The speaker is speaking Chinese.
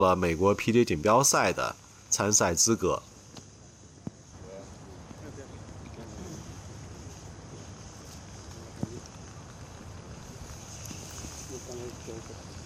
了美国霹雳锦标赛的参赛资格。 刚才